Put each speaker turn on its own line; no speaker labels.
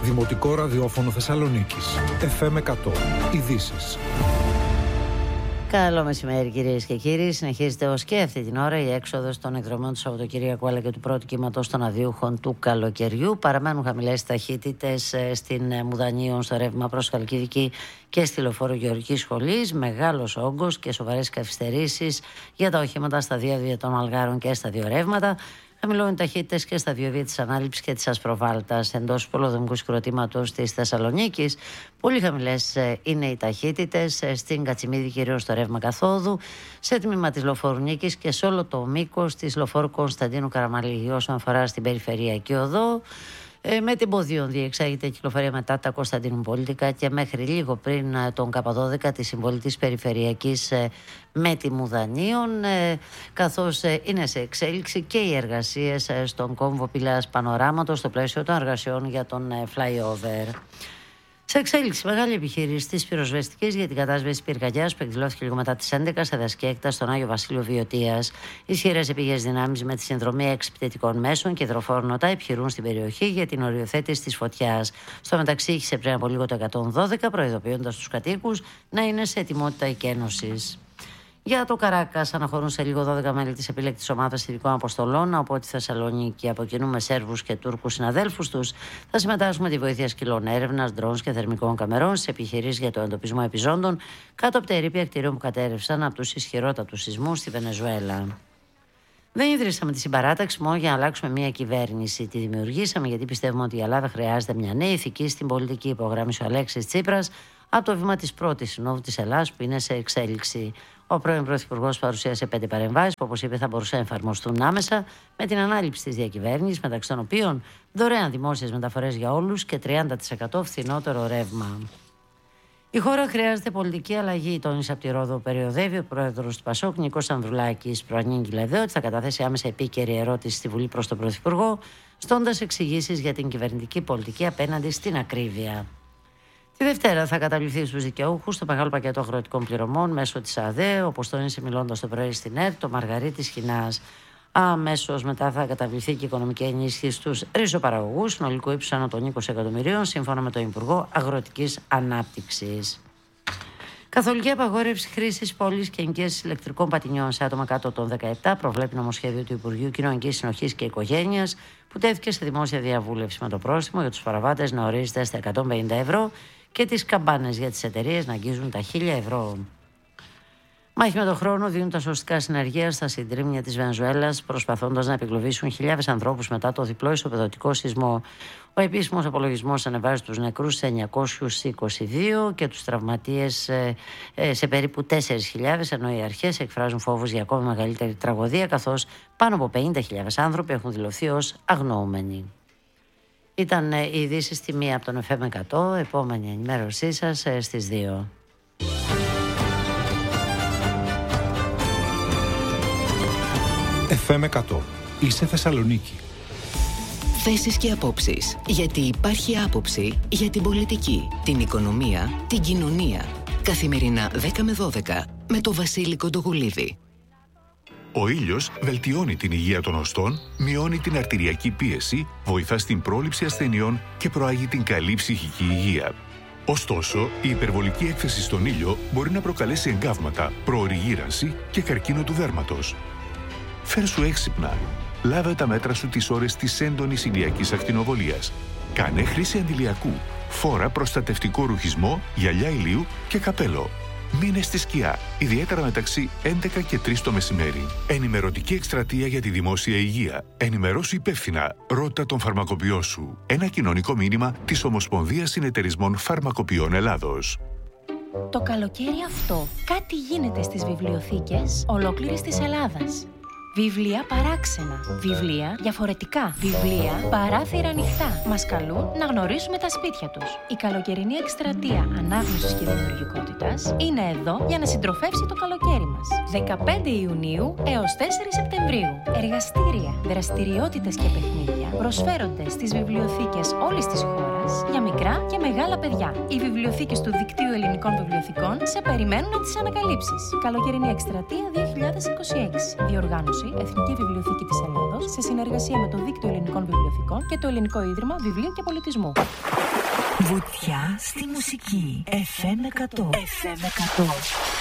Δημοτικό ραδιόφωνο Θεσσαλονίκης. FM 100. Ειδήσεις.
Καλό μεσημέρι, κυρίες και κύριοι. Συνεχίζεται ως και αυτή την ώρα η έξοδος των εκδρομών του Σαββατοκυριακού αλλά και του πρώτου κύματος των αδειούχων του καλοκαιριού. Παραμένουν χαμηλές ταχύτητες στην Μουδανίων, στο ρεύμα προς Χαλκιδική και στη Λεωφόρο Γεωργικής Σχολής. Μεγάλος όγκος και σοβαρές καθυστερήσεις για τα οχήματα στα διόδια των Αλγάρων και στα δύο ρεύματα. Χαμηλώνουν ταχύτητες και στα διόδια της Ανάληψης και της Ασπροβάλτας. Εντός του πολεοδομικού συγκροτήματος της Θεσσαλονίκης, πολύ χαμηλές είναι οι ταχύτητες στην Κατσιμίδη, κυρίως στο ρεύμα καθόδου, σε τμήμα της Λεωφόρου Νίκης και σε όλο το μήκος της Λεωφόρου Κωνσταντίνου Καραμαλή. Όσον αφορά στην περιφερειακή οδό, με την Ποδίων διεξάγεται κυκλοφορία μετά τα Κωνσταντίνου Πολίτικα και μέχρι λίγο πριν τον Καπαδώδεκα τη συμβολή της περιφερειακής με τη Μουδανίων, καθώς είναι σε εξέλιξη και οι εργασίες στον κόμβο Πύλας Πανοράματος στο πλαίσιο των εργασιών για τον flyover. Σε εξέλιξη, μεγάλη επιχείρηση της πυροσβεστικής για την κατάσβεση πυρκαγιάς που εκδηλώθηκε λίγο μετά τις 11 σε δασική έκταση στον Άγιο Βασίλειο Βιωτίας. Ισχυρές επίγειες δυνάμεις με τη συνδρομή εξυπηρετικών μέσων και υδροφόρων ΟΤΑ επιχειρούν στην περιοχή για την οριοθέτηση της φωτιάς. Στο μεταξύ, ήχησε πριν από λίγο το 112, προειδοποιώντας τους κατοίκους να είναι σε ετοιμότητα εκένωσης. Για το Καράκας αναχωρούν σε λίγο 12 μέλη της επιλέκτης ομάδας ειδικών αποστολών από τη Θεσσαλονίκη. Από κοινού με Σέρβους και Τούρκους συναδέλφους τους θα συμμετάσχουν με τη βοήθεια σκυλών έρευνας, ντρόουν και θερμικών καμερών στις επιχειρήσεις για το εντοπισμό επιζώντων κάτω από τα ερείπια κτηρίων που κατέρευσαν από τους ισχυρότατους σεισμούς στη Βενεζουέλα. Δεν ίδρυσαμε τη συμπαράταξη μόνο για να αλλάξουμε μια κυβέρνηση. Τη δημιουργήσαμε γιατί πιστεύουμε ότι η Ελλάδα χρειάζεται μια νέα ηθική στην πολιτική, υπογράμμισε ο Αλέξης Τσίπρας από το βήμα της πρώτης συνόδου της Ελλάδας που είναι σε εξέλιξη. Ο πρώην Πρωθυπουργός παρουσίασε 5 παρεμβάσεις που, όπως είπε, θα μπορούσαν να εφαρμοστούν άμεσα με την ανάληψη της διακυβέρνησης, μεταξύ των οποίων δωρεάν δημόσιες μεταφορές για όλους και 30% φθηνότερο ρεύμα. Η χώρα χρειάζεται πολιτική αλλαγή, τόνισε από τη Ρόδο. Περιοδεύει ο πρόεδρος του ΠΑΣΟΚ, Νίκος Ανδρουλάκης. Προανήγγειλε εδώ ότι θα καταθέσει άμεσα επίκαιρη ερώτηση στη Βουλή προς τον Πρωθυπουργό, στώντας εξηγήσεις για την κυβερνητική πολιτική απέναντι στην ακρίβεια. Τη Δευτέρα θα καταβληθεί στους δικαιούχους το μεγάλο πακέτο αγροτικών πληρωμών μέσω της ΑΔΕ, όπως τόνισε μιλώντας το πρωί στην ΕΡΤ το Μαργαρίτης Χινάς. Αμέσως μετά θα καταβληθεί και η οικονομική ενίσχυση στους ριζοπαραγωγούς συνολικού ύψους άνω των 20 εκατομμυρίων, σύμφωνα με τον Υπουργό Αγροτικής Ανάπτυξης. Καθολική απαγόρευση χρήσης πόλης και ενοικίασης ηλεκτρικών πατινιών σε άτομα κάτω των 17 προβλέπει νομοσχέδιο του Υπουργείου Κοινωνικής Συνοχής και Οικογένειας, που τέθηκε σε δημόσια διαβούλευση, με το πρόστιμο για τους παραβάτες να ορίζεται στα 150 ευρώ και τις καμπάνες για τις εταιρείες να αγγίζουν τα 1.000 ευρώ. Μάχη με τον χρόνο δίνουν τα σωστικά συνεργεία στα συντρίμμια της Βενεζουέλας, προσπαθώντας να επιγλωβίσουν χιλιάδες ανθρώπους μετά το διπλό ισοπεδωτικό σεισμό. Ο επίσημος απολογισμός ανεβάζει τους νεκρούς σε 922 και τους τραυματίες σε περίπου 4.000, ενώ οι αρχές εκφράζουν φόβους για ακόμη μεγαλύτερη τραγωδία, καθώς πάνω από 50.000 άνθρωποι έχουν δηλωθεί ως αγνοούμενοι. Ήταν οι ειδήσεις στη μία από τον FM 100, επόμενη ενημέρωσή σας στις 2.
FM 100. Είσαι Θεσσαλονίκη.
Θέσεις και απόψεις. Γιατί υπάρχει άποψη για την πολιτική, την οικονομία, την κοινωνία. Καθημερινά 10 με 12 με το Βασίλη Κοντογουλίδη.
Ο ήλιος βελτιώνει την υγεία των οστών, μειώνει την αρτηριακή πίεση, βοηθά στην πρόληψη ασθενειών και προάγει την καλή ψυχική υγεία. Ωστόσο, η υπερβολική έκθεση στον ήλιο μπορεί να προκαλέσει εγκάβματα, προωρή γύρανση και καρκίνο του δέρματος. Φέρσου έξυπνα. Λάβε τα μέτρα σου τις ώρες της έντονης ηλιακής ακτινοβολίας. Κάνε χρήση αντιλιακού. Φόρα προστατευτικό ρουχισμό, γυαλιά ηλίου και καπέλο. Μείνε στη σκιά, ιδιαίτερα μεταξύ 11 και 3 το μεσημέρι. Ενημερωτική εκστρατεία για τη δημόσια υγεία. Ενημερώσου υπεύθυνα. Ρώτα τον φαρμακοποιό σου. Ένα κοινωνικό μήνυμα της Ομοσπονδίας Συνεταιρισμών Φαρμακοποιών Ελλάδος.
Το καλοκαίρι αυτό κάτι γίνεται στις βιβλιοθήκες ολόκληρης της Ελλάδας. Βιβλία παράξενα, βιβλία διαφορετικά, βιβλία παράθυρα ανοιχτά. Μας καλούν να γνωρίσουμε τα σπίτια τους. Η καλοκαιρινή εκστρατεία ανάγνωσης και δημιουργικότητας είναι εδώ για να συντροφεύσει το καλοκαίρι μας. 15 Ιουνίου έως 4 Σεπτεμβρίου. Εργαστήρια, δραστηριότητες και παιχνίδια προσφέρονται στις βιβλιοθήκες όλης της χώρας για μικρά και μεγάλα παιδιά. Οι βιβλιοθήκες του Δικτύου Ελληνικών Βιβλιοθηκών σε περιμένουν να τις ανακαλύψεις. Καλοκαιρινή εκστρατεία 2026. Διοργάνωση Εθνική Βιβλιοθήκη της Ελλάδος σε συνεργασία με το Δίκτυο Ελληνικών Βιβλιοθηκών και το Ελληνικό Ίδρυμα Βιβλίου και Πολιτισμού.
Βουτιά στη μουσική. FM 100. FM 100.